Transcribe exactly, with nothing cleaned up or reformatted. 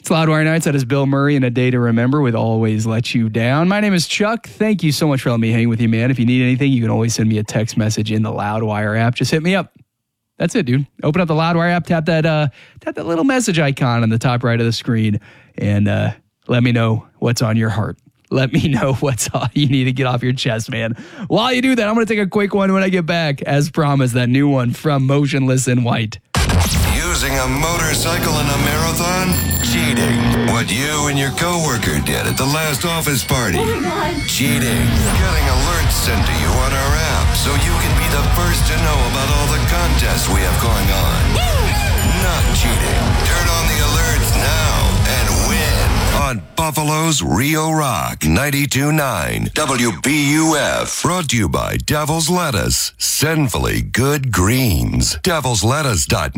It's Loudwire Nights. That is Bill Murray and A Day to Remember with Always Let You Down. My name is Chuck. Thank you so much for letting me hang with you, man. If you need anything, you can always send me a text message in the Loudwire app. Just hit me up. That's it, dude. Open up the Loudwire app, tap that uh, tap that little message icon on the top right of the screen, and uh, let me know what's on your heart. Let me know what's all you need to get off your chest, man. While you do that, I'm going to take a quick one when I get back. As promised, that new one from Motionless in White. Using a motorcycle in a marathon? Cheating. What you and your coworker did at the last office party? Oh my God. Cheating. Getting alerts sent to you on our app so you can be the first to know about all the contests we have going on. Not cheating. Turn on the alerts now and win on Buffalo's Rio Rock ninety-two point nine W B U F. Brought to you by Devil's Lettuce. Sinfully good greens. Devils Lettuce dot net.